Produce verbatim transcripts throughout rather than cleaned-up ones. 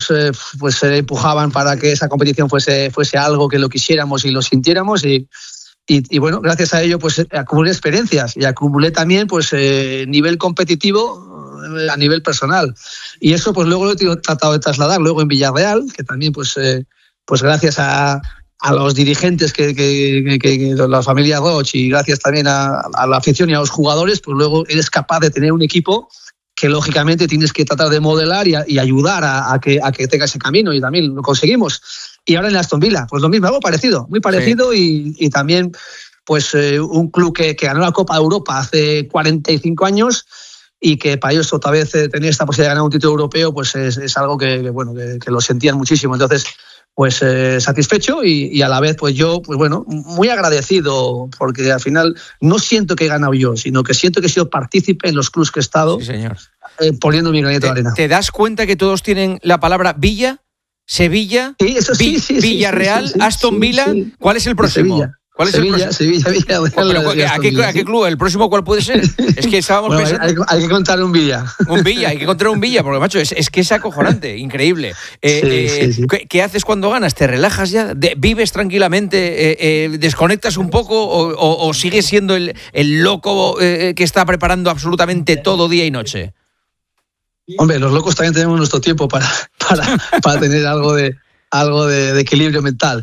eh, pues eh, empujaban para que esa competición fuese, fuese algo que lo quisiéramos y lo sintiéramos y, y, y bueno, gracias a ello pues acumulé experiencias y acumulé también pues eh, nivel competitivo eh, a nivel personal y eso pues luego lo he tratado de trasladar luego en Villarreal, que también pues, eh, pues gracias a a los dirigentes que, que, que, que la familia Roche y gracias también a, a la afición y a los jugadores, pues luego eres capaz de tener un equipo que lógicamente tienes que tratar de modelar y, a, y ayudar a, a, que, a que tenga ese camino y también lo conseguimos. Y ahora en Aston Villa, pues lo mismo, algo parecido, muy parecido sí. y, y también pues eh, un club que, que ganó la Copa de Europa hace cuarenta y cinco años y que para ellos otra vez eh, tener esta posibilidad de ganar un título europeo pues es, es algo que, que bueno que, que lo sentían muchísimo. Entonces pues eh, satisfecho y, y a la vez pues yo pues bueno muy agradecido porque al final no siento que he ganado yo, sino que siento que he sido partícipe en los clubes que he estado sí, señor. Eh, poniendo mi granito ¿Te, de arena. ¿Te das cuenta que todos tienen la palabra Villa, Sevilla, sí, eso sí, Vi, sí, Villarreal, sí, sí, sí, Aston Villa? Sí, sí. ¿Cuál es el próximo? Sevilla. ¿Cuál es Sevilla, el Sevilla, Sevilla, Villarreal. Pero, ¿a, qué, ¿A qué club? ¿El próximo cuál puede ser? Es que estábamos bueno, pensando... Hay, hay, hay que contar un Villa. Un Villa, hay que contar un Villa, porque, macho, es, es que es acojonante, increíble. Eh, sí, eh, sí, sí. ¿qué, ¿Qué haces cuando ganas? ¿Te relajas ya? De, ¿Vives tranquilamente? Eh, eh, ¿Desconectas un poco? ¿O, o, o sigues siendo el, el loco eh, que está preparando absolutamente todo día y noche? Hombre, los locos también tenemos nuestro tiempo para, para, para tener algo de, algo de, de equilibrio mental.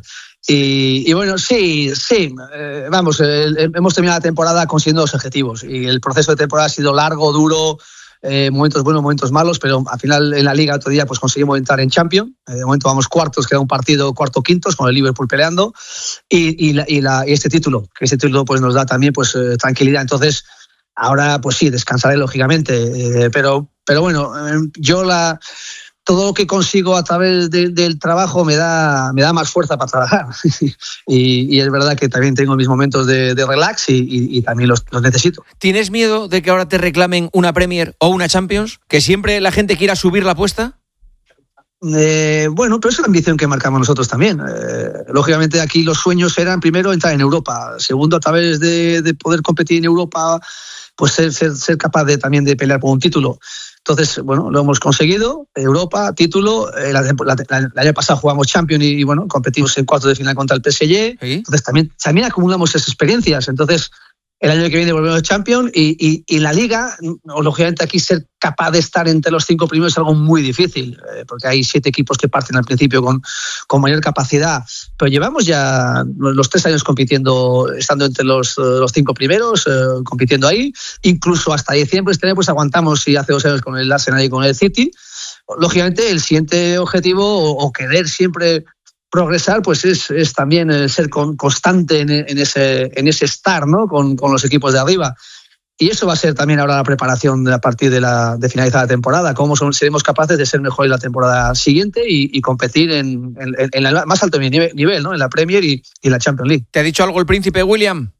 Y, y bueno, sí, sí, eh, vamos, eh, hemos terminado la temporada consiguiendo los objetivos y el proceso de temporada ha sido largo, duro, eh, momentos buenos, momentos malos, pero al final en la Liga otro día pues conseguimos entrar en Champions, eh, de momento vamos cuartos, queda un partido cuarto quintos con el Liverpool peleando y, y, la, y, la, y este título, que este título pues nos da también pues eh, tranquilidad, entonces ahora pues sí, descansaré lógicamente, eh, pero, pero bueno, eh, yo la... todo lo que consigo a través de, del trabajo me da, me da más fuerza para trabajar. y, y es verdad que también tengo mis momentos de, de relax y, y, y también los, los necesito. ¿Tienes miedo de que ahora te reclamen una Premier o una Champions? ¿Que siempre la gente quiera subir la apuesta? Eh, bueno, pero es la ambición que marcamos nosotros también. Eh, lógicamente aquí los sueños eran primero entrar en Europa, segundo a través de, de poder competir en Europa, pues ser, ser, ser capaz de también de pelear por un título. Entonces, bueno, lo hemos conseguido, Europa, título, eh, la, la, la, el año pasado jugamos Champions y, y bueno, competimos en cuartos de final contra el P S G, ¿sí? Entonces también, también acumulamos esas experiencias, entonces el año que viene volvemos a Champions y, y, y la Liga, lógicamente aquí ser capaz de estar entre los cinco primeros es algo muy difícil, eh, porque hay siete equipos que parten al principio con, con mayor capacidad, pero llevamos ya los tres años compitiendo, estando entre los, los cinco primeros, eh, compitiendo ahí, incluso hasta diciembre este año pues aguantamos y hace dos años con el Arsenal y con el City. Lógicamente el siguiente objetivo o, o querer siempre progresar pues es, es también el ser con, constante en, en, ese, en ese estar, ¿no? con, con los equipos de arriba. Y eso va a ser también ahora la preparación de, a partir de, la, de finalizar la temporada, cómo son, seremos capaces de ser mejores la temporada siguiente y, y competir en, en, en el más alto nivel, nivel, ¿no? En la Premier y, y la Champions League. ¿Te ha dicho algo el príncipe William?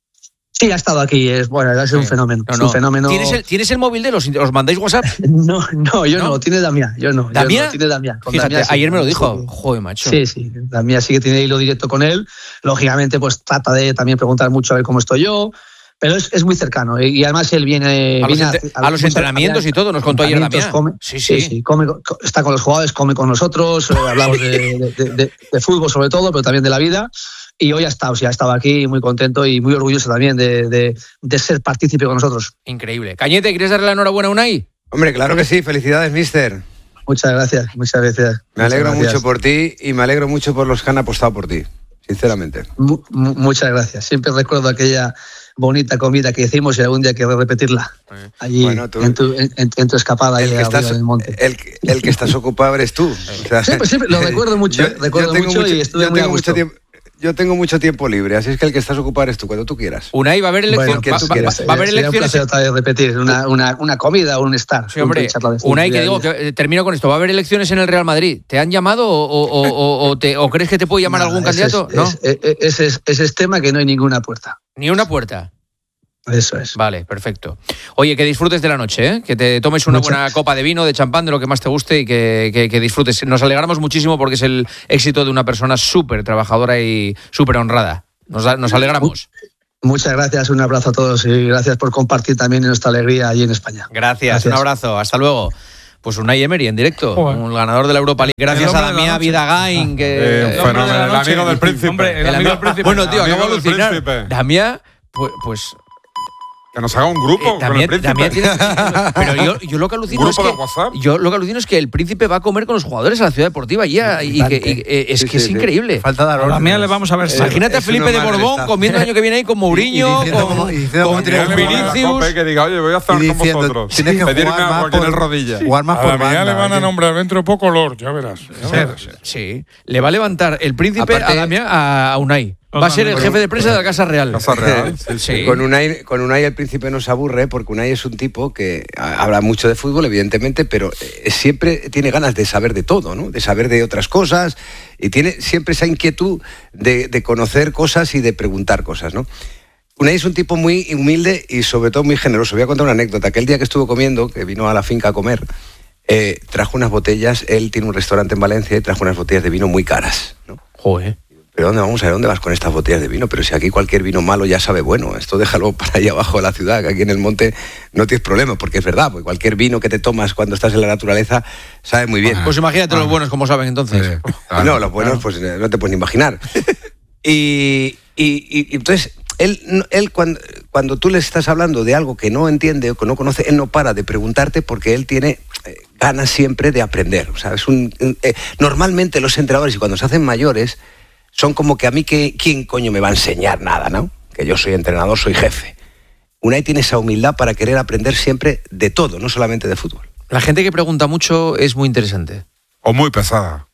Sí, ha estado aquí, es bueno, es sí. un fenómeno. No, es no. un fenómeno. ¿Tienes el, ¿Tienes el móvil de los? ¿Os mandáis WhatsApp? No, no, yo no, no tiene Damián, yo no. ¿Damián? Yo no, tiene Damián. Con Fíjate, Damián, sí, ayer me lo dijo. Sí. Joder, macho. Sí, sí, Damián sí que tiene hilo directo con él. Lógicamente, pues trata de también preguntar mucho a ver cómo estoy yo. Pero es, es muy cercano y además él viene a viene los, ent- a, a, a los entrenamientos a, y todo, nos contó ayer Damián. Come, sí, sí, sí, sí come, está con los jugadores, come con nosotros, eh, hablamos de, de, de, de fútbol sobre todo, pero también de la vida. Y hoy ha estado, o sea, ha estado aquí muy contento y muy orgulloso también de, de, de ser partícipe con nosotros. Increíble. Cañete, ¿quieres darle la enhorabuena a Unai? Hombre, claro que sí, felicidades, mister. Muchas gracias, muchas gracias. Me alegro muchas gracias. mucho por ti y me alegro mucho por los que han apostado por ti, sinceramente. M- m- muchas gracias. Siempre recuerdo aquella bonita comida que hicimos y algún día quiero repetirla allí bueno, tú, en, tu, en, en tu escapada ahí estás, en el monte. El, el que estás ocupado eres tú. O sea, siempre, siempre, lo recuerdo mucho, yo, recuerdo yo mucho, mucho y estuve muy a gusto. Mucho tiempo, yo tengo mucho tiempo libre, así es que el que estás ocupado eres tú, cuando tú quieras. Unai, va a haber elecciones. Bueno, va, va, va, va a haber elecciones. Un placer otra vez repetir una, una, una comida o un estar. Sí, hombre. Unai, que digo, que, termino con esto. ¿Va a haber elecciones en el Real Madrid? ¿Te han llamado o, o, o, o, te, o crees que te puede llamar no, algún ese candidato? Es, ¿no? es, es, es, ese es tema que no hay ninguna puerta. Ni una puerta. Eso es. Vale, perfecto. Oye, que disfrutes de la noche, ¿eh? Que te tomes una Muchas. buena copa de vino, de champán, de lo que más te guste y que, que, que disfrutes. Nos alegramos muchísimo porque es el éxito de una persona súper trabajadora y súper honrada. Nos, nos alegramos. Muchas gracias, un abrazo a todos y gracias por compartir también nuestra alegría allí en España. Gracias, gracias. Un abrazo, hasta luego. Pues Unai Emery en directo, Joder. un ganador de la Europa League. Gracias El a hombre de la Damián noche. Vidagain. Que, Eh, fenómeno, el amigo del príncipe. Hombre, el el amigo amigo- del príncipe. Bueno, tío, Amigo acabo de del alucinar. príncipe. Damián, pues. pues Que nos haga un grupo eh, con Damián, el príncipe. Damián tiene- pero yo, yo lo que alucino ¿Un es grupo que de WhatsApp? yo lo que alucino es que el príncipe va a comer con los jugadores a la ciudad deportiva ya y, que y, eh, es Sí, que sí, es sí. increíble. Falta dar A órdenes. Damián le vamos a ver si. Imagínate a es Felipe uno de más del Borbón staff. comiendo el año que viene ahí con Mourinho, Y diciendo con, cómo- y diciendo con- cómo tiene con que Damián le jugar. van a Vinicius. Cope, que diga, oye, voy a estar Y con diciendo, vosotros. tienes que Pedirme jugar agua más aquí en por- el rodilla. Jugar más A por Damián banda, le van a oye. nombrar dentro de poco Lord, ya verás. Ya verás. Sí, le va a levantar el príncipe Aparte- a Damián a, a Unai. Va a ser el jefe de prensa de la Casa Real. Casa Real. Sí, Sí. Con Unai, con Unai el príncipe no se aburre porque Unai es un tipo que ha- habla mucho de fútbol, evidentemente, pero eh, siempre tiene ganas de saber de todo, ¿no? De saber de otras cosas y tiene siempre esa inquietud de, de conocer cosas y de preguntar cosas, ¿no? Unai es un tipo muy humilde y sobre todo muy generoso. Voy a contar una anécdota. Aquel día que estuvo comiendo, que vino a la finca a comer, eh, trajo unas botellas, él tiene un restaurante en Valencia y trajo unas botellas de vino muy caras, ¿no? Joder. ¿Pero dónde vamos a ver? ¿Dónde vas con estas botellas de vino? Pero si aquí cualquier vino malo ya sabe bueno, esto déjalo para allá abajo de la ciudad, que aquí en el monte no tienes problema, porque es verdad, porque cualquier vino que te tomas cuando estás en la naturaleza sabe muy bien. Pues imagínate los buenos como saben entonces. Sí, Y claro. no, los buenos pues eh, no te puedes ni imaginar. y, y- y- y entonces, él, no- él cuando, cuando tú le estás hablando de algo que no entiende o que no conoce, él no para de preguntarte porque él tiene eh, ganas siempre de aprender. O sea, es un, un- eh, normalmente los entrenadores, y cuando se hacen mayores, son como que a mí, que, ¿quién coño me va a enseñar nada, no? Que yo soy entrenador, soy jefe. Unai tiene esa humildad para querer aprender siempre de todo, no solamente de fútbol. La gente que pregunta mucho es muy interesante. O muy pesada.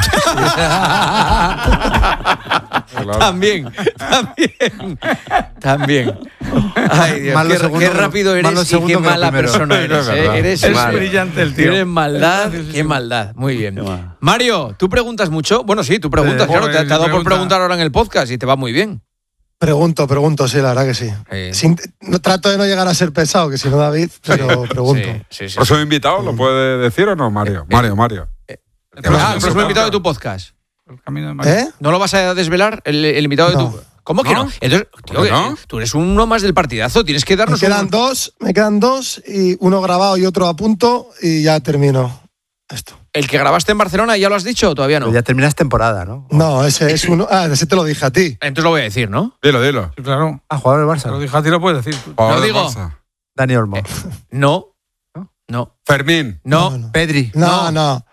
Claro. También, también, también. Ay, Dios, Más lo qué, segundo qué que lo- rápido más lo eres y segundo qué que lo mala primero. persona eres. Es ¿eh? verdad. Eres Es mal. brillante el tío. Tienes maldad, qué maldad. Muy bien. Mario, ¿tú preguntas mucho? Bueno, sí, tú preguntas, Sí, claro. Te, joder, te ha dado por pregunta. preguntar ahora en el podcast y te va muy bien. Pregunto, pregunto, sí, la verdad que sí. Sí. Sin- no, trato de no llegar a ser pesado, que si no, David, pero pregunto. Sí, sí, sí. ¿Próximo invitado lo puede decir o no, Mario? Mario, Mario. Ah, el próximo invitado de tu podcast. El camino de Mario. ¿Eh? ¿No lo vas a desvelar, el, el invitado de No. tu...? ¿Cómo que no? ¿No? Entonces, tío, ¿Por qué que- no? tú eres uno más del partidazo, tienes que Me darnos quedan un... dos, me quedan dos y uno grabado y otro a punto y ya termino esto. ¿El que grabaste en Barcelona ya lo has dicho o todavía no? Pero ya terminas temporada, ¿no? No, ese es uno. Ah, ese te lo dije a ti. Entonces lo voy a decir, ¿no? Dilo, dilo. Sí, claro. Ah, jugador del Te lo Barça. dije a ti, lo puedes decir. Jugador del digo. Barça. Dani Olmo. No. No. Fermín. No. No, no. Pedri. No, no.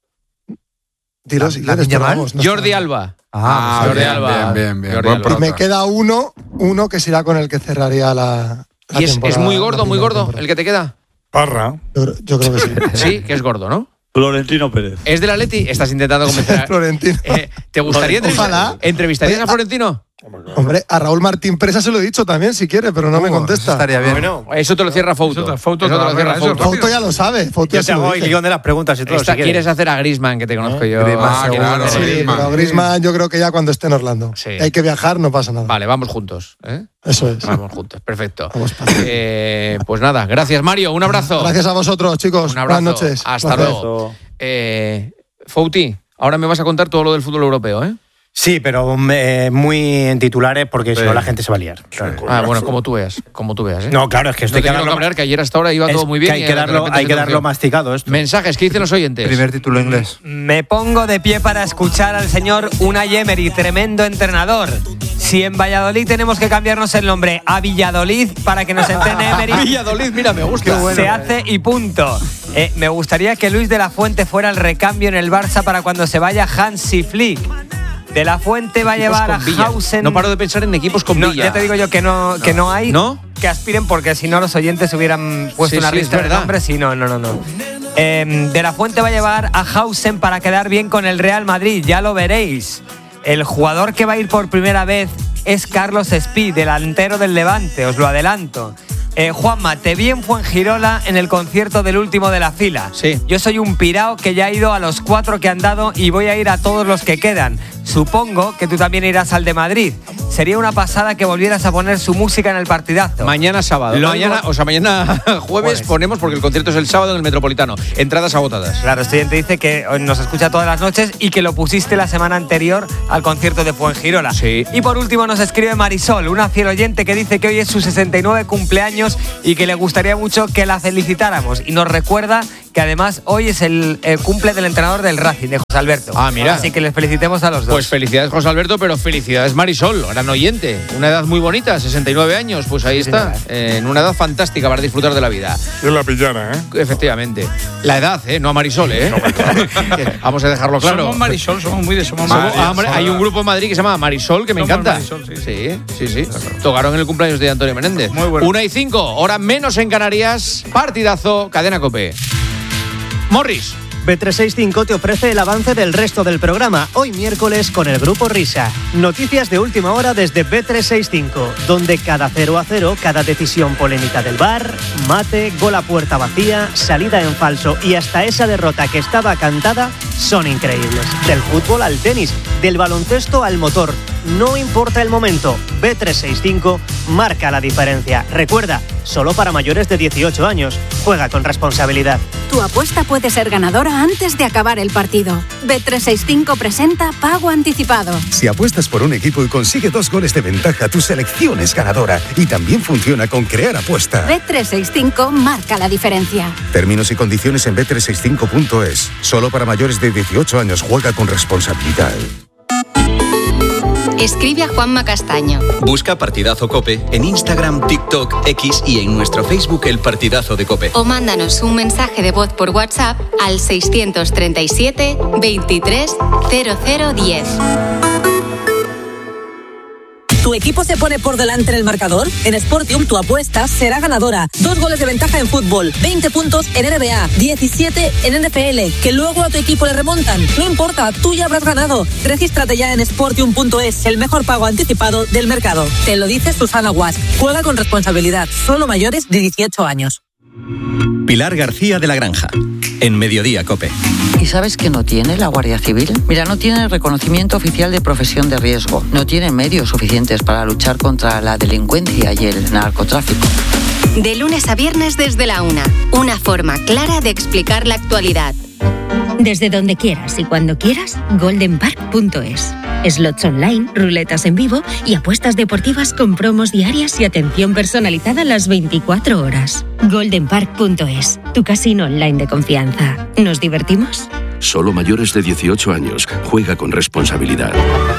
Dilo La- si la quieres, Viña pero Mal. vamos, no Jordi está- Alba. Ah, Jordi bien, Alba. bien, bien, bien. Jordi Buen Alba. Y me prota. queda uno, uno que será con el que cerraría la. la ¿Y es, es temporada, muy la gordo, muy primera gordo temporada. el que te queda? Parra. Yo, creo- yo creo que sí. Sí, que es gordo, ¿no? Florentino Pérez. ¿Es del Atleti? Estás intentando convencer a... Florentino. Eh, ¿Te gustaría entrevistar? Ojalá. ¿Entrevistarías Oye, a Florentino? Hombre, a Raúl Martín Presa se lo he dicho también, si quiere, pero no me Uh, contesta. eso estaría bien. Eso te lo cierra Fouto. Eso te- Fouto Eso te te lo lo cierra arregla, eso Fouto. Fauto ya lo sabe. Fauto ya Yo se te lo hago el dije. guión de las preguntas y todo. Esta si quieres. quieres hacer a Griezmann, que te conozco yo. Griezmann, Ah, seguro. claro. Sí, Griezmann. pero Griezmann yo creo que ya cuando esté en Orlando. Sí. Hay que viajar, no pasa nada. Vale, vamos juntos. ¿eh? Eso es. Vamos juntos, perfecto. Vamos para allá. Eh, pues nada, gracias Mario, un abrazo. Gracias a vosotros, chicos. Un abrazo. Buenas noches. Hasta Placer. luego. Eh, Fouti, ahora me vas a contar todo lo del fútbol europeo, ¿eh? Sí, pero eh, muy en titulares porque si no la gente se va a liar. Ah, bueno, como tú veas, como tú veas, ¿eh? No, claro, es que esto No hay te que quiero darlo, cabrear, que ayer hasta ahora iba es todo muy que bien. hay y que de darlo, repente hay se que torció. darlo masticado esto. Mensajes, ¿qué dicen los oyentes? Primer título inglés. Me pongo de pie para escuchar al señor Unai Emery, tremendo entrenador. Si en Valladolid tenemos que cambiarnos el nombre a Villadolid para que nos entrene Emery, Villadolid, mira, me gusta. se hace y punto. Eh, me gustaría que Luis de la Fuente fuera el recambio en el Barça para cuando se vaya Hansi Flick. De la Fuente va a Equipos llevar a con Villa. Hausen. No paro de pensar en equipos con No, Villa. ya te digo yo que no, que no hay. ¿No? Que aspiren porque si no los oyentes hubieran puesto Sí, una sí, es lista de verdad. nombres y no, no, no, no. Eh, de la Fuente va a llevar a Hausen para quedar bien con el Real Madrid, ya lo veréis. El jugador que va a ir por primera vez es Carlos Espí, delantero del Levante, os lo adelanto. Eh, Juanma, te vi en Fuengirola en el concierto del último de la fila. Sí. Yo soy un pirao que ya ha ido a los cuatro que han dado y voy a ir a todos los que quedan. Supongo que tú también irás al de Madrid. Sería una pasada que volvieras a poner su música en el partidazo. Mañana sábado. Lo mañana, digo- o sea, mañana jueves Jueves. ponemos porque el concierto es el sábado en el Metropolitano. Entradas agotadas. Claro, este oyente dice que nos escucha todas las noches y que lo pusiste la semana anterior al concierto de Fuengirola. Sí. Y por último nos escribe Marisol, una fiel oyente que dice que hoy es su sesenta y nueve cumpleaños y que le gustaría mucho que la felicitáramos. Y nos recuerda que además hoy es el, el cumple del entrenador del Racing, de José Alberto. Ah, mira. Así que les felicitemos a los dos. Pues felicidades, José Alberto, pero felicidades, Marisol, gran oyente. Una edad muy bonita, sesenta y nueve años, pues ahí Sí, está. señora. Eh, en una edad fantástica para disfrutar de la vida. Es la pillana, ¿eh? Efectivamente. La edad, ¿eh? No a Marisol, ¿eh? Vamos a dejarlo claro. Somos Marisol, somos muy de somos Somos- Marisol. ah, hombre, hay un grupo en Madrid que se llama Marisol que me Somos encanta. Marisol, sí. sí, sí, sí. Tocaron en el cumpleaños de Antonio Menéndez. Muy bueno. Una y cinco, hora menos en Canarias. Partidazo, Cadena COPE. Morris. B trescientos sesenta y cinco te ofrece el avance del resto del programa, hoy miércoles con el Grupo Risa. Noticias de última hora desde B trescientos sesenta y cinco, donde cada cero a cero, cada decisión polémica del V A R, mate, gol a puerta vacía, salida en falso y hasta esa derrota que estaba cantada son increíbles. Del fútbol al tenis, del baloncesto al motor, no importa el momento, B trescientos sesenta y cinco marca la diferencia. Recuerda, solo para mayores de dieciocho años. Juega con responsabilidad. Tu apuesta puede ser ganadora antes de acabar el partido. B trescientos sesenta y cinco presenta Pago Anticipado. Si apuestas por un equipo y consigue dos goles de ventaja, tu selección es ganadora. Y también funciona con Crear Apuesta. B trescientos sesenta y cinco marca la diferencia. Términos y condiciones en B trescientos sesenta y cinco punto es. Solo para mayores de dieciocho años. Juega con responsabilidad. Escribe a Juanma Castaño. Busca Partidazo COPE en Instagram, TikTok, X y en nuestro Facebook El Partidazo de COPE. O mándanos un mensaje de voz por WhatsApp al seiscientos treinta y siete, veintitrés, cero cero diez. ¿Tu equipo se pone por delante en el marcador? En Sportium tu apuesta será ganadora. Dos goles de ventaja en fútbol, veinte puntos en N B A, diecisiete en N F L, que luego a tu equipo le remontan. No importa, tú ya habrás ganado. Regístrate ya en sportium punto es, el mejor pago anticipado del mercado. Te lo dice Susana Guas. Juega con responsabilidad, solo mayores de dieciocho años. Pilar García de la Granja, en Mediodía COPE. ¿Y sabes qué no tiene la Guardia Civil? Mira, no tiene reconocimiento oficial de profesión de riesgo, no tiene medios suficientes para luchar contra la delincuencia y el narcotráfico. De lunes a viernes desde la una. Una forma clara de explicar la actualidad. Desde donde quieras y cuando quieras, golden park punto es. Slots online, ruletas en vivo y apuestas deportivas con promos diarias y atención personalizada las veinticuatro horas. golden park punto es, tu casino online de confianza. ¿Nos divertimos? Solo mayores de dieciocho años. Juega con responsabilidad.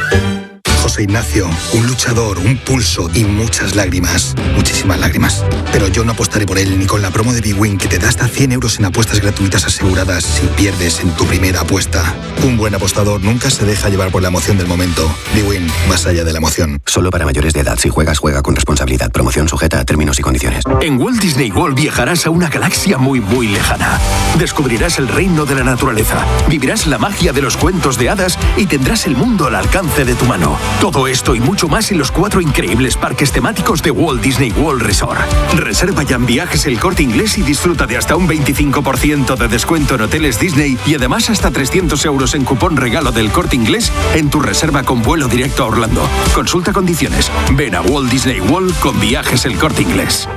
José Ignacio, un luchador, un pulso y muchas lágrimas. Muchísimas lágrimas. Pero yo no apostaré por él ni con la promo de Big Win que te da hasta cien euros en apuestas gratuitas aseguradas si pierdes en tu primera apuesta. Un buen apostador nunca se deja llevar por la emoción del momento. Big Win, más allá de la emoción. Solo para mayores de edad. Si juegas, juega con responsabilidad. Promoción sujeta a términos y condiciones. En Walt Disney World viajarás a una galaxia muy, muy lejana. Descubrirás el reino de la naturaleza, vivirás la magia de los cuentos de hadas y tendrás el mundo al alcance de tu mano. Todo esto y mucho más en los cuatro increíbles parques temáticos de Walt Disney World Resort. Reserva ya en Viajes El Corte Inglés y disfruta de hasta un veinticinco por ciento de descuento en hoteles Disney y además hasta trescientos euros en cupón regalo del Corte Inglés en tu reserva con vuelo directo a Orlando. Consulta condiciones. Ven a Walt Disney World con Viajes El Corte Inglés.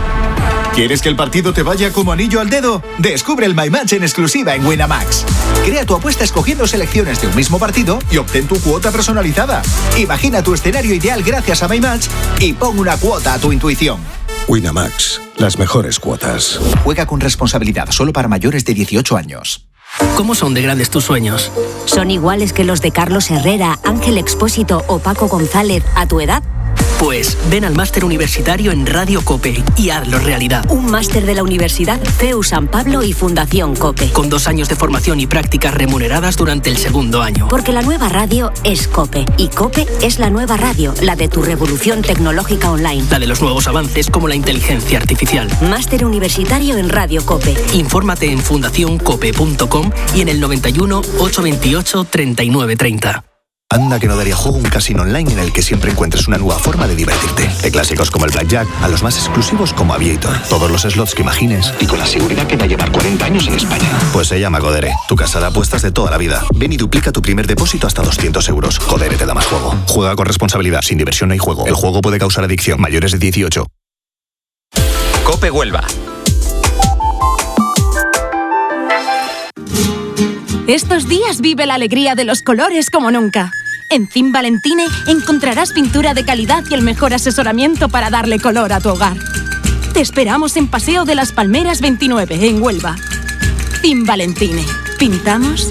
¿Quieres que el partido te vaya como anillo al dedo? Descubre el My Match en exclusiva en Winamax. Crea tu apuesta escogiendo selecciones de un mismo partido y obtén tu cuota personalizada. Imagina tu escenario ideal gracias a My Match y pon una cuota a tu intuición. Winamax, las mejores cuotas. Juega con responsabilidad, solo para mayores de dieciocho años. ¿Cómo son de grandes tus sueños? ¿Son iguales que los de Carlos Herrera, Ángel Expósito o Paco González a tu edad? Pues ven al máster universitario en Radio COPE y hazlo realidad. Un máster de la Universidad C E U San Pablo y Fundación COPE. Con dos años de formación y prácticas remuneradas durante el segundo año. Porque la nueva radio es COPE y COPE es la nueva radio, la de tu revolución tecnológica online. La de los nuevos avances como la inteligencia artificial. Máster universitario en Radio COPE. Infórmate en fundación cope punto com y en el noventa y uno, ochocientos veintiocho, treinta y nueve treinta. Anda que no daría juego un casino online en el que siempre encuentres una nueva forma de divertirte. De clásicos como el Blackjack a los más exclusivos como Aviator. Todos los slots que imagines y con la seguridad que va a llevar cuarenta años en España. Pues se llama Codere, tu casa de apuestas de toda la vida. Ven y duplica tu primer depósito hasta doscientos euros. Codere te da más juego. Juega con responsabilidad. Sin diversión no hay juego. El juego puede causar adicción. Mayores de dieciocho. COPE Huelva. Estos días vive la alegría de los colores como nunca. En Cim Valentine encontrarás pintura de calidad y el mejor asesoramiento para darle color a tu hogar. Te esperamos en Paseo de las Palmeras veintinueve, en Huelva. Team Valentine. ¿Pintamos?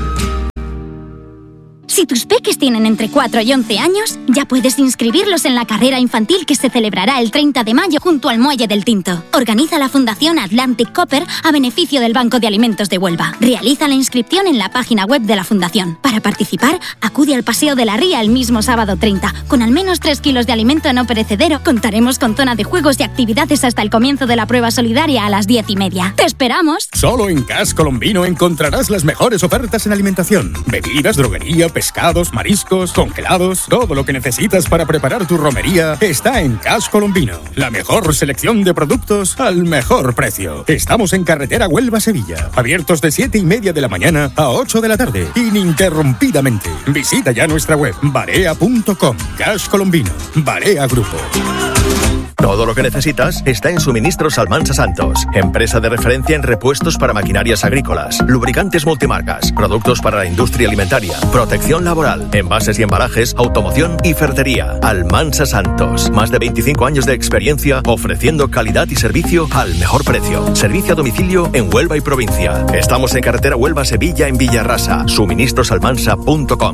Si tus peques tienen entre cuatro y once años, ya puedes inscribirlos en la carrera infantil que se celebrará el treinta de mayo junto al Muelle del Tinto. Organiza la Fundación Atlantic Copper a beneficio del Banco de Alimentos de Huelva. Realiza la inscripción en la página web de la Fundación. Para participar, acude al Paseo de la Ría el mismo sábado treinta. Con al menos tres kilos de alimento no perecedero, contaremos con zona de juegos y actividades hasta el comienzo de la prueba solidaria a las diez y media. ¡Te esperamos! Solo en Cash Colombino encontrarás las mejores ofertas en alimentación. Bebidas, droguería, pescados, mariscos, congelados, todo lo que necesitas para preparar tu romería está en Cash Colombino. La mejor selección de productos al mejor precio. Estamos en carretera Huelva-Sevilla, abiertos de siete y media de la mañana a ocho de la tarde, ininterrumpidamente. Visita ya nuestra web, barea punto com. Cash Colombino, Barea Grupo. Todo lo que necesitas está en Suministros Almansa Santos, empresa de referencia en repuestos para maquinarias agrícolas, lubricantes multimarcas, productos para la industria alimentaria, protección laboral, envases y embalajes, automoción y ferretería. Almansa Santos, más de veinticinco años de experiencia ofreciendo calidad y servicio al mejor precio. Servicio a domicilio en Huelva y provincia. Estamos en carretera Huelva-Sevilla en Villarrasa. suministros almansa punto com.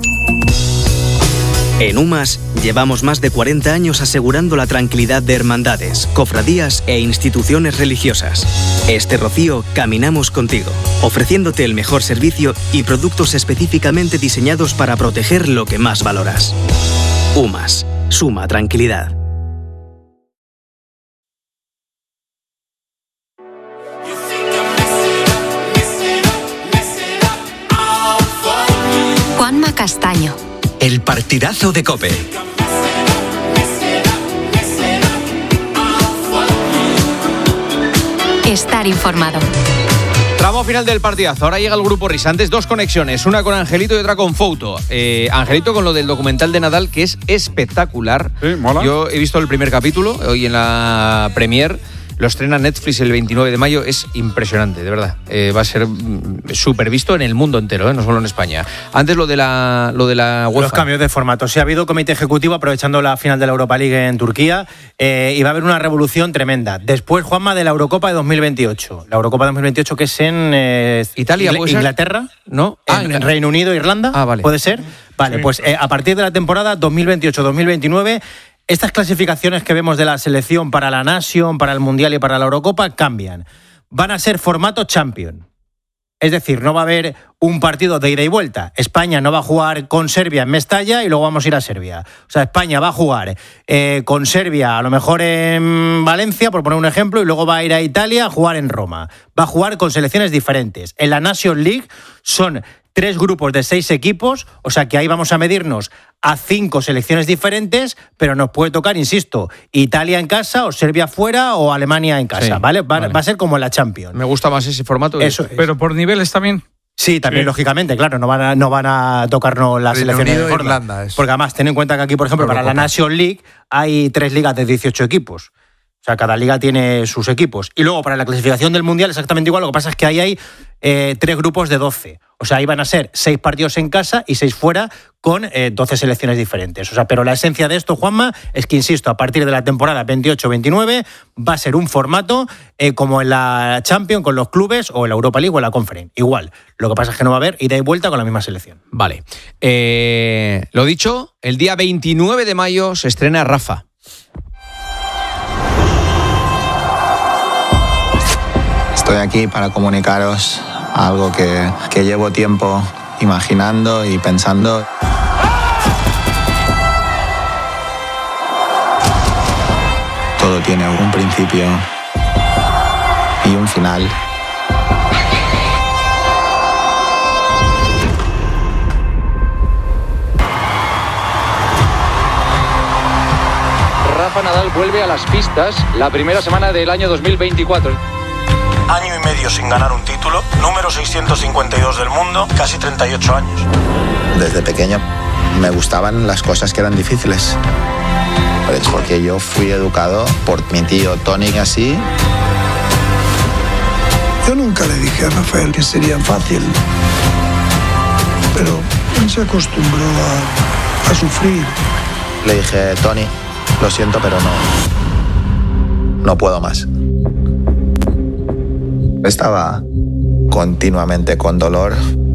En UMAS llevamos más de cuarenta años asegurando la tranquilidad de hermandades, cofradías e instituciones religiosas. Este Rocío caminamos contigo, ofreciéndote el mejor servicio y productos específicamente diseñados para proteger lo que más valoras. UMAS, suma tranquilidad. Juanma Castaño. El partidazo de COPE. Estar informado. Tramo final del partidazo. Ahora llega el grupo Risa. Antes dos conexiones, una con Angelito y otra con Fouto. Eh, Angelito con lo del documental de Nadal, que es espectacular. Sí, mola. Yo he visto el primer capítulo hoy en la Premier. Lo estrena Netflix el veintinueve de mayo. Es impresionante, de verdad. Eh, va a ser súper visto en el mundo entero, ¿eh? No solo en España. Antes lo de la, lo de la UEFA. Los cambios de formato. Sí, ha habido comité ejecutivo aprovechando la final de la Europa League en Turquía eh, y va a haber una revolución tremenda. Después, Juanma, de la Eurocopa de dos mil veintiocho. La Eurocopa de dos mil veintiocho que es en eh, Italia, Ingl- Inglaterra, ¿no? Ah, en Reino Unido, Irlanda. Ah, vale. ¿Puede ser? Vale, sí. Pues eh, a partir de la temporada dos mil veintiocho dos mil veintinueve... estas clasificaciones que vemos de la selección para la Nation, para el Mundial y para la Eurocopa cambian. Van a ser formato Champion. Es decir, no va a haber un partido de ida y vuelta. España no va a jugar con Serbia en Mestalla y luego vamos a ir a Serbia. O sea, España va a jugar eh, con Serbia, a lo mejor en Valencia, por poner un ejemplo, y luego va a ir a Italia a jugar en Roma. Va a jugar con selecciones diferentes. En la Nation League son tres grupos de seis equipos, o sea que ahí vamos a medirnos a cinco selecciones diferentes, pero nos puede tocar, insisto, Italia en casa o Serbia fuera o Alemania en casa, sí, ¿vale? Va, vale. Va a ser como en la Champions. Me gusta más ese formato. Eso es. Pero por niveles también. Sí, también, sí. Lógicamente, claro, no van a, no van a tocarnos las Reino selecciones Unido de Irlanda. Irlanda es. Porque además, ten en cuenta que aquí, por ejemplo, para la Nation League hay tres ligas de dieciocho equipos. O sea, cada liga tiene sus equipos. Y luego, para la clasificación del Mundial, exactamente igual. Lo que pasa es que ahí hay eh, tres grupos de doce. O sea, ahí van a ser seis partidos en casa y seis fuera con eh, doce selecciones diferentes. O sea, pero la esencia de esto, Juanma, es que, insisto, a partir de la temporada veintiocho veintinueve va a ser un formato eh, como en la Champions, con los clubes, o en la Europa League o en la Conference. Igual. Lo que pasa es que no va a haber ida y vuelta con la misma selección. Vale. Eh, lo dicho, el día veintinueve de mayo se estrena Rafa. Estoy aquí para comunicaros algo que, que llevo tiempo imaginando y pensando. Todo tiene un principio y un final. Rafa Nadal vuelve a las pistas la primera semana del año dos mil veinticuatro. Año y medio sin ganar un título, número seiscientos cincuenta y dos del mundo, casi treinta y ocho años. Desde pequeño me gustaban las cosas que eran difíciles. Pues porque yo fui educado por mi tío Tony así. Yo nunca le dije a Rafael que sería fácil, pero él se acostumbró a, a sufrir. Le dije, Tony, lo siento, pero no, no puedo más. Estaba continuamente con dolor.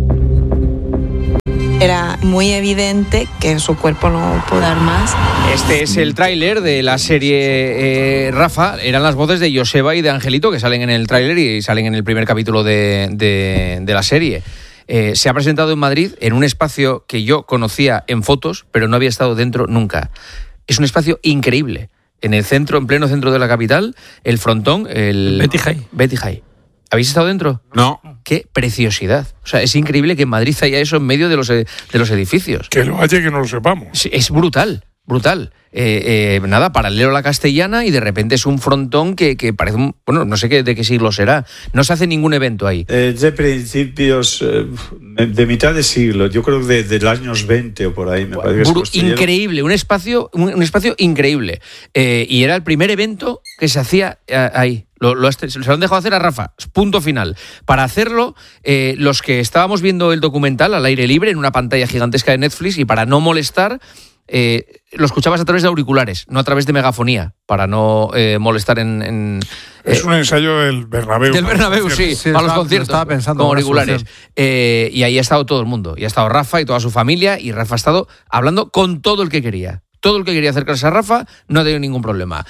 Era muy evidente que su cuerpo no pudo dar más. Este es el tráiler de la serie eh, Rafa. Eran las voces de Joseba y de Angelito que salen en el tráiler y salen en el primer capítulo de, de, de la serie. Eh, se ha presentado en Madrid en un espacio que yo conocía en fotos, pero no había estado dentro nunca. Es un espacio increíble. En el centro, en pleno centro de la capital, el frontón, el... Betty High. Betty High. ¿Habéis estado dentro? No. ¡Qué preciosidad! O sea, es increíble que en Madrid haya eso en medio de los, de los edificios. Que lo haya y que no lo sepamos. Sí, es brutal, brutal. Eh, eh, nada, paralelo a la Castellana y de repente es un frontón que, que parece un... Bueno, no sé qué, de qué siglo será. No se hace ningún evento ahí. Eh, de principios eh, de mitad de siglo, yo creo que de, de los años veinte o por ahí. Me parece que Bru- increíble, un espacio, un, un espacio increíble. Eh, y era el primer evento que se hacía eh, ahí. Lo, lo, se lo han dejado hacer a Rafa, punto final. Para hacerlo, eh, los que estábamos viendo el documental al aire libre en una pantalla gigantesca de Netflix y para no molestar, eh, lo escuchabas a través de auriculares, no a través de megafonía, para no eh, molestar en... en es eh, un ensayo del Bernabéu. Del Bernabéu, sí, sí, para los estaba, conciertos, estaba pensando con en una auriculares. Eh, y ahí ha estado todo el mundo. Y ha estado Rafa y toda su familia, y Rafa ha estado hablando con todo el que quería. Todo el que quería acercarse a Rafa no ha tenido ningún problema.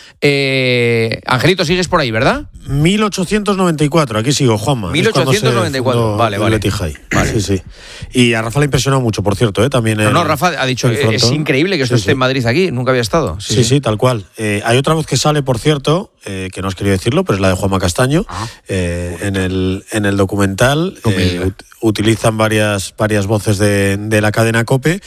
Eh, Angelito, sigues por ahí, ¿verdad? mil ochocientos noventa y cuatro, aquí sigo, Juanma. mil ochocientos noventa y cuatro, vale, vale. vale. Sí, sí. Y a Rafa le ha impresionado mucho, por cierto, ¿eh? También no, el, no, Rafa ha dicho, es increíble que esto sí, esté sí. en Madrid aquí, nunca había estado. Sí, sí, sí, tal cual. Eh, hay otra voz que sale, por cierto, eh, que no os quería decirlo, pero es la de Juanma Castaño. Ah. Eh, en, el, en el documental eh, ut- utilizan varias, varias voces de, de la cadena COPE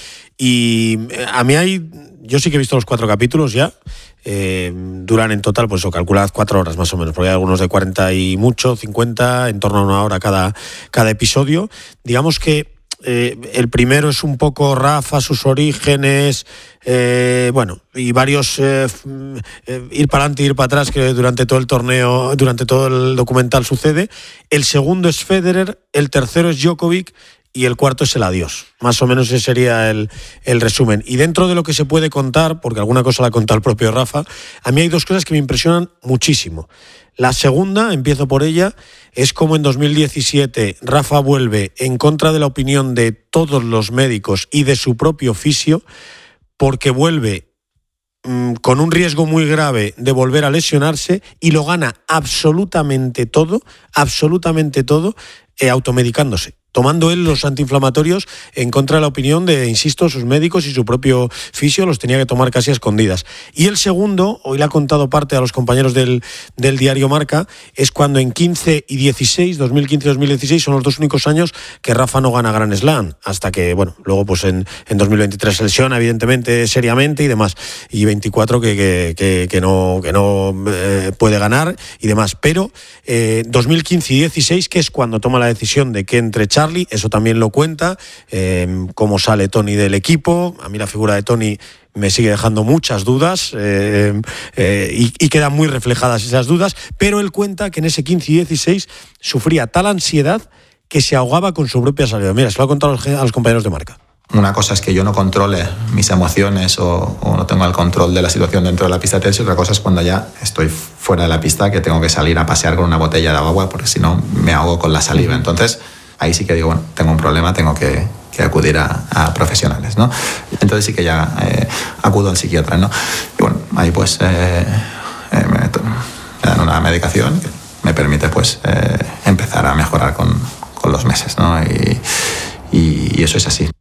y a mí hay... Yo sí que he visto los cuatro capítulos ya. Eh, duran en total, pues o calculad cuatro horas más o menos, porque hay algunos de cuarenta y mucho, cincuenta, en torno a una hora cada, cada episodio. Digamos que eh, el primero es un poco Rafa, sus orígenes, eh, bueno, y varios eh, eh, ir para adelante, ir para atrás, que durante todo el torneo, durante todo el documental sucede. El segundo es Federer, el tercero es Djokovic, y el cuarto es el adiós. Más o menos ese sería el, el resumen. Y dentro de lo que se puede contar, porque alguna cosa la ha contado el propio Rafa, a mí hay dos cosas que me impresionan muchísimo. La segunda, empiezo por ella, es como en dos mil diecisiete Rafa vuelve en contra de la opinión de todos los médicos y de su propio fisio, porque vuelve mmm, con un riesgo muy grave de volver a lesionarse y lo gana absolutamente todo, absolutamente todo, eh, automedicándose. Tomando él los antiinflamatorios en contra de la opinión de, insisto, sus médicos y su propio fisio, los tenía que tomar casi a escondidas. Y el segundo, hoy le ha contado parte a los compañeros del, del diario Marca, es cuando en quince y dieciséis, dos mil quince y dos mil dieciséis, son los dos únicos años que Rafa no gana Grand Slam, hasta que, bueno, luego pues en, en dos mil veintitrés se lesiona, evidentemente, seriamente y demás, y veinticuatro que, que, que, que no, que no eh, puede ganar y demás. Pero eh, dos mil quince y dieciséis, que es cuando toma la decisión de que entre Charlie, eso también lo cuenta, eh, cómo sale Tony del equipo. A mí la figura de Tony me sigue dejando muchas dudas eh, eh, y, y quedan muy reflejadas esas dudas, pero él cuenta que en ese quince y dieciséis sufría tal ansiedad que se ahogaba con su propia salida. Mira, se lo ha contado a los, a los compañeros de Marca. Una cosa es que yo no controle mis emociones o, o no tenga el control de la situación dentro de la pista de tenis, y otra cosa es cuando ya estoy fuera de la pista, que tengo que salir a pasear con una botella de agua porque si no me ahogo con la saliva. Entonces ahí sí que digo, bueno, tengo un problema, tengo que, que acudir a, a profesionales, ¿no? Entonces sí que ya eh, acudo al psiquiatra, ¿no? Y bueno, ahí pues eh, eh, me, me dan una medicación que me permite pues eh, empezar a mejorar con, con los meses, ¿no? Y, y, y eso es así.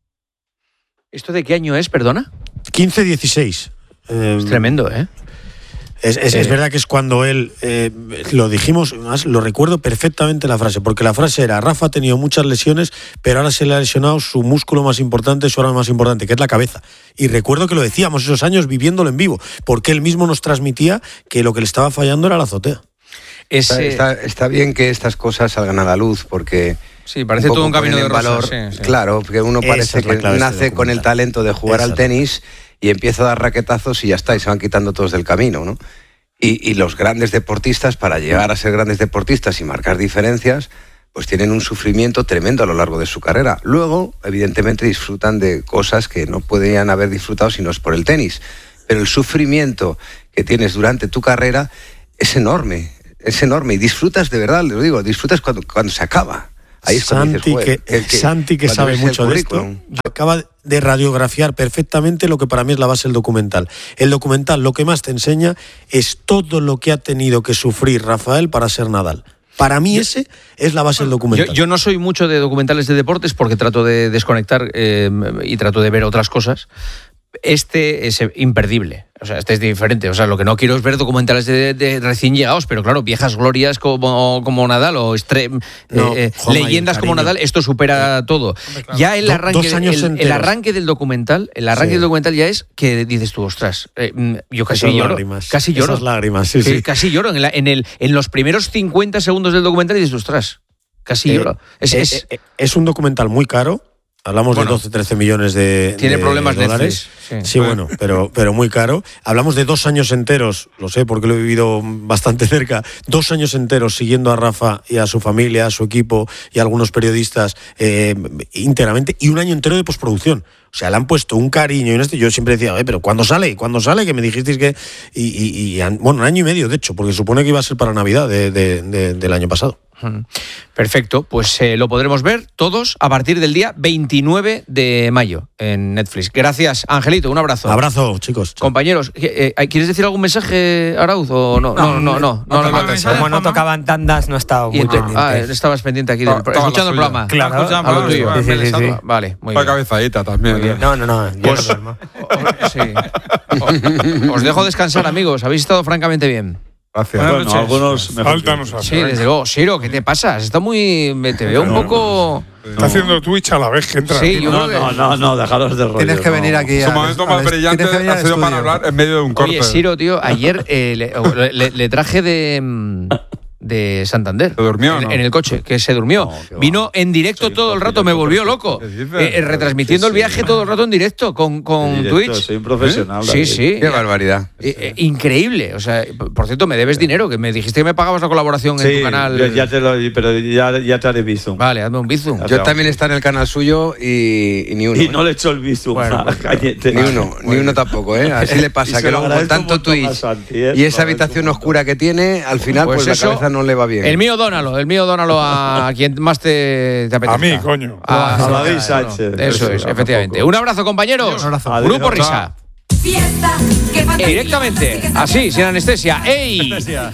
¿Esto de qué año es, perdona? quince dieciséis. Eh, es tremendo, ¿eh? Es, es, es verdad que es cuando él, eh, lo dijimos, además, lo recuerdo perfectamente la frase, porque la frase era: Rafa ha tenido muchas lesiones, pero ahora se le ha lesionado su músculo más importante, su arma más importante, que es la cabeza. Y recuerdo que lo decíamos esos años viviéndolo en vivo, porque él mismo nos transmitía que lo que le estaba fallando era la azotea. Ese... Está, está, está bien que estas cosas salgan a la luz, porque... Sí, parece todo un camino de valor. Sí, sí. Claro, porque uno parece que nace con el talento de jugar Esa al tenis y empieza a dar raquetazos y ya está, y se van quitando todos del camino, ¿no? Y, y los grandes deportistas, para llegar a ser grandes deportistas y marcar diferencias, pues tienen un sufrimiento tremendo a lo largo de su carrera. Luego, evidentemente, disfrutan de cosas que no podrían haber disfrutado si no es por el tenis. Pero el sufrimiento que tienes durante tu carrera es enorme, es enorme. Y disfrutas de verdad, lo digo, disfrutas cuando, cuando se acaba. Ahí es cuando Santi, dices, joder, que, que- que- Santi, que cuando sabe ves el mucho de esto, currículum. acaba de radiografiar perfectamente lo que para mí es la base del documental. El documental lo que más te enseña es todo lo que ha tenido que sufrir Rafael para ser Nadal. Para mí ese es la base del documental. Yo, yo no soy mucho de documentales de deportes porque trato de desconectar eh, y trato de ver otras cosas. Este es imperdible, o sea, este es diferente. O sea, lo que no quiero es ver documentales de, de recién llegados, pero claro, viejas glorias como, como Nadal o estre- No, eh, Juanma, leyendas y como cariño. Nadal, esto supera todo. Ya el Do- arranque, dos años el, el enteros. arranque del documental, el arranque Sí. del documental ya es que dices tú, ostras, eh, mm, yo casi Esas lloro, lágrimas, casi lloro, esas lágrimas, sí, sí. casi lloro en, la- en el, en los primeros cincuenta segundos del documental y dices, ostras, casi Eh, lloro. Es, eh, es- eh, es un documental muy caro. Hablamos Bueno, de doce, trece millones de, tiene de problemas dólares. Netflix, sí. Sí, bueno, pero, pero muy caro. Hablamos de dos años enteros, lo sé porque lo he vivido bastante cerca, dos años enteros siguiendo a Rafa y a su familia, a su equipo y a algunos periodistas eh, íntegramente, y un año entero de postproducción. O sea, le han puesto un cariño y un este. Yo siempre decía, "Eh, pero ¿cuándo sale? ¿Cuándo sale? Que me dijisteis que..." Y, y- y han- bueno, un año y medio, de hecho, porque supone que iba a ser para Navidad de- de- de- del año pasado. Perfecto, pues eh, lo podremos ver todos a partir del día veintinueve de mayo en Netflix. Gracias, Angelito, un abrazo. Abrazo, chicos. Compañeros, eh, eh, ¿quieres decir algún mensaje, Arauz? O no, no, no, no. no, no, no, no. Como no tocaban tandas, no estaba Y muy ente- pendiente. ah, estabas pendiente aquí, del, Estaba escuchando el la suya. programa. Claro. a lo tuyo. Sí, sí, sí, sí. Vale, muy Una bien. cabezadita también. Muy bien. ¿eh? No, no, no. yo Pues- no duermo. Sí. Os, os dejo descansar, amigos. Habéis estado francamente bien. Gracias. Bueno, Buenas noches. algunos mejor que Faltanos otros. a Sí, desde luego. Siro, ¿qué te pasa? Está muy. me- Te veo un poco. Está haciendo Twitch a la vez que entra. Sí, yo No, creo no, que- no, no, dejaros de rollo. Tienes que no. venir aquí Su a- momento a- más a- brillante tienes que venir ha al sido para estudio. hablar en medio de un corte. Oye, Siro, tío, ayer eh, le, le- le traje de. mm, de Santander. ¿Se durmió o en, no? en el coche, que se durmió. qué va. Vino en directo Soy todo el un rato, me profesional, volvió ¿qué loco. dices? Eh, eh, retransmitiendo Sí, el sí. viaje todo el rato en directo con, con Directo, Twitch. soy un profesional, Sí, David. sí. Qué barbaridad. Eh, eh, increíble. O sea, por cierto, me debes dinero, que me dijiste que me pagabas la colaboración en Sí, tu canal. yo ya te lo pero ya, ya te haré bizum. Vale, hazme un bizum. Ya Yo te también está en el canal suyo y, y ni uno. Y ¿eh? no le echo el bizum. Bueno, a pues, Cañete. Ni uno, ni uno tampoco, ¿eh? Así le Y pasa, se que lo luego con agradezco tanto un montón Twitch a Santi, ¿eh? y Lo esa agradezco habitación un montón. oscura que tiene, al final Pues pues, eso, la cabeza no le va bien. El mío, dónalo, el mío, dónalo a quien más te, te apetezca. A mí, coño. A, A David claro, Sánchez. Eso es, Eso, efectivamente. tampoco. Un abrazo, compañeros. Un abrazo. Adiós. Grupo Risa. Eh, directamente, así, sin anestesia. ¡Ey!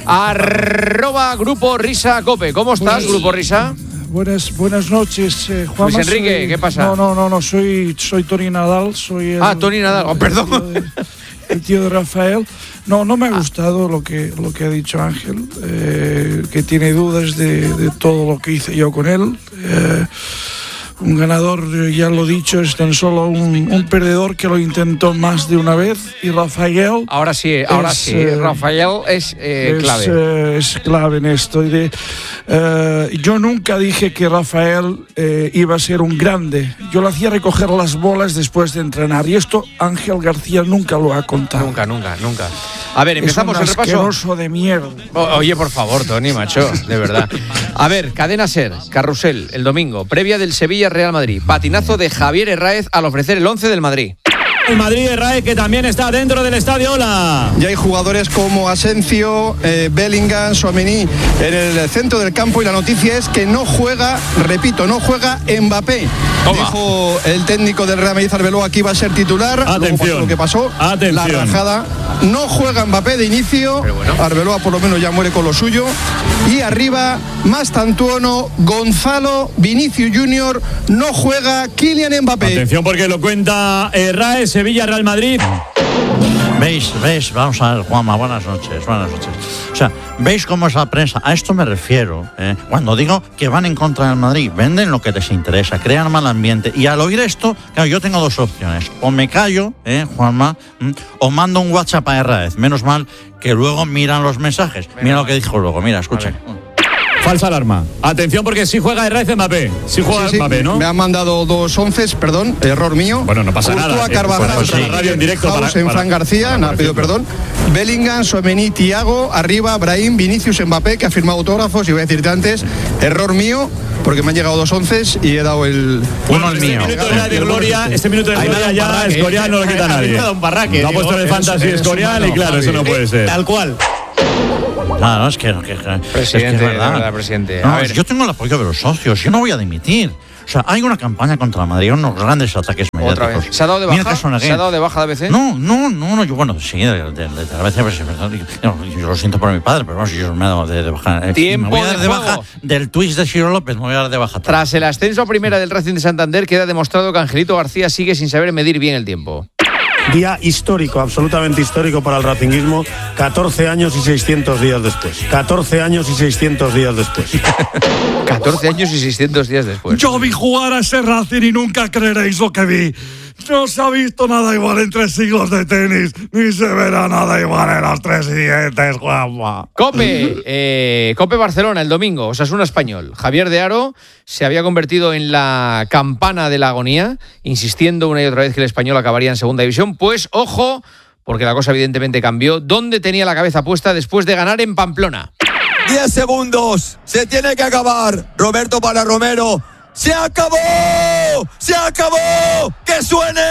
Arroba Grupo Risa Cope. ¿Cómo estás, Grupo Risa? Buenas, buenas noches, eh, Juanma. Luis Enrique, soy- ¿qué pasa? No, no, no, no, soy, soy Tony Nadal, soy el, Ah, Tony Nadal, oh, perdón. El tío, de, el tío de Rafael. No, no me ha gustado lo que, lo que ha dicho Ángel, eh, que tiene dudas de, de todo lo que hice yo con él. Eh, un ganador, eh, ya lo he dicho, es tan solo un, un perdedor que lo intentó más de una vez. Y Rafael... Ahora sí, ahora Es, sí. eh, Rafael es eh, es, clave. eh, es clave en esto. Y de, eh, yo nunca dije que Rafael eh, iba a ser un grande. Yo le hacía recoger las bolas después de entrenar. Y esto Ángel García nunca lo ha contado. Nunca, nunca, nunca. A ver, Es empezamos un el repaso. asqueroso de mierda. O- Oye, por favor, Tony, macho, de verdad. A ver, Cadena Ser, Carrusel, el domingo, previa del Sevilla-Real Madrid. Patinazo de Javier Herráez al ofrecer el once del Madrid. El Madrid Herráez, que también está dentro del estadio. Hola. Ya hay jugadores como Asencio, eh, Bellingham, Tchouaméni en el centro del campo y la noticia es que no juega, repito, no juega Mbappé. Toma. Dijo el técnico del Real Madrid, Arbeloa, que iba a ser titular. Luego Atención. pasó lo que pasó. Atención. La rajada. No juega Mbappé de inicio. Arbeloa por lo menos ya muere con lo suyo. Y arriba, más tantuono, Gonzalo, Vinicius Junior, no juega Kylian Mbappé. Atención porque lo cuenta Herráez, Sevilla, Real Madrid. ¿Veis? ¿Veis? Vamos a ver, Juanma, buenas noches, buenas noches. O sea, ¿veis cómo es la prensa? A esto me refiero. ¿eh? Cuando digo que van en contra del Madrid, venden lo que les interesa, crean mal ambiente. Y al oír esto, claro, yo tengo dos opciones. O me callo, ¿eh, Juanma? ¿m? O mando un WhatsApp a Herráez. Menos mal que luego miran los mensajes. Mira lo que dijo luego, mira, escucha. Falsa alarma. Atención porque sí juega Herráez Mbappé. Sí juega Sí, sí, Mbappé, ¿no? Me han mandado dos once, perdón, error mío. Bueno, no pasa Courtois, nada. Eh, Carvajal, pues, pues, sí. radio en directo House para- en para- Fran García, para- no ha para pedido ejemplo. perdón. Bellingham, Tchouaméni, Thiago, arriba, Brahim, Vinicius, Mbappé, que ha firmado autógrafos. Y voy a decirte antes, error mío, porque me han llegado dos once y he dado el... Bueno, el mío. Este minuto de gloria, este minuto de gloria ya Escorial no lo quita nadie. Lo ha puesto en el fantasy Escorial y claro, eso no puede ser. Tal cual. Claro, es que, que, que Presidente, es, que es verdad. de verdad, presidente. No, A ver. yo tengo el apoyo de los socios, yo no voy a dimitir. O sea, hay una campaña contra Madrid, unos grandes ataques Otra mediáticos. vez. ¿Se ha dado de Mira baja? que son aquí. ¿Se ha dado de baja de A B C? No, no, no, no, yo bueno, sí, de, de, de, de A B C, pues, no, yo lo siento por mi padre, pero vamos, yo me he dado de, de baja. Eh, Tiempo me voy a dar de de, juego. baja del twist de Ciro López, me voy a dar de baja. Tras el ascenso a primera del Racing de Santander, queda demostrado que Angelito García sigue sin saber medir bien el tiempo. Día histórico, absolutamente histórico para el racinguismo, catorce años y seiscientos días después. catorce años y seiscientos días después. catorce años y seiscientos días después. Yo vi jugar a ese Racing y nunca creeréis lo que vi. No se ha visto nada igual en tres siglos de tenis, ni se verá nada igual en los tres siguientes, Juanma. Cope, eh, Cope Barcelona el domingo, Osasuna Español. Javier de Aro se había convertido en la campana de la agonía, insistiendo una y otra vez que el Español acabaría en segunda división. Pues ojo, porque la cosa evidentemente cambió. ¿Dónde tenía la cabeza puesta después de ganar en Pamplona? diez segundos, se tiene que acabar. Roberto para Romero. ¡Se acabó! ¡Se acabó! ¡Que suene